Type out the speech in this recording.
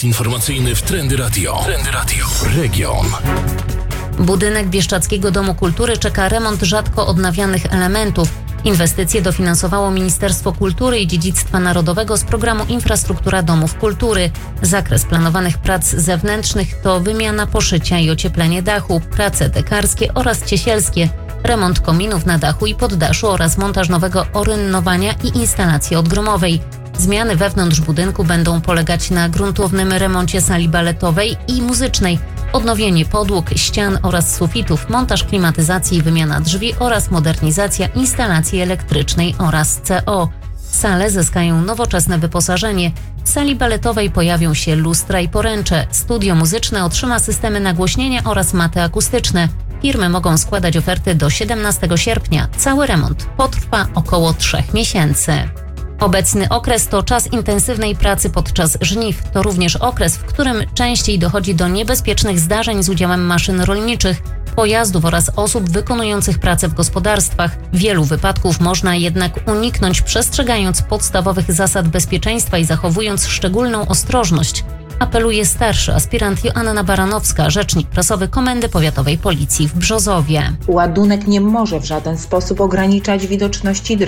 Serwis informacyjny w Trendy Radio. Trendy Radio. Region. Budynek Bieszczadzkiego Domu Kultury czeka remont rzadko odnawianych elementów. Inwestycje dofinansowało Ministerstwo Kultury i Dziedzictwa Narodowego z programu Infrastruktura Domów Kultury. Zakres planowanych prac zewnętrznych to wymiana poszycia i ocieplenie dachu, prace dekarskie oraz ciesielskie, remont kominów na dachu i poddaszu oraz montaż nowego orynnowania i instalacji odgromowej. Zmiany wewnątrz budynku będą polegać na gruntownym remoncie sali baletowej i muzycznej, odnowienie podłóg, ścian oraz sufitów, montaż klimatyzacji i wymiana drzwi oraz modernizacja instalacji elektrycznej oraz CO. Sale zyskają nowoczesne wyposażenie. W sali baletowej pojawią się lustra i poręcze. Studio muzyczne otrzyma systemy nagłośnienia oraz maty akustyczne. Firmy mogą składać oferty do 17 sierpnia. Cały remont potrwa około 3 miesięcy. Obecny okres to czas intensywnej pracy podczas żniw. To również okres, w którym częściej dochodzi do niebezpiecznych zdarzeń z udziałem maszyn rolniczych, pojazdów oraz osób wykonujących pracę w gospodarstwach. Wielu wypadków można jednak uniknąć, przestrzegając podstawowych zasad bezpieczeństwa i zachowując szczególną ostrożność, apeluje starszy aspirant Joanna Baranowska, rzecznik prasowy Komendy Powiatowej Policji w Brzozowie. Ładunek nie może w żaden sposób ograniczać widoczności dróg.